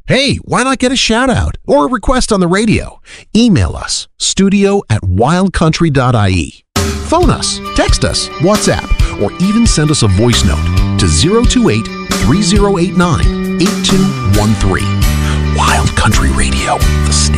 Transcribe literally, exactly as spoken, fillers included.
Hey, why not get a shout out or a request on the radio? Email us, studio at wild country dot I E. Phone us, text us, WhatsApp, or even send us a voice note to zero two eight, three zero eight nine, eight two one three. Wild Country Radio, the station.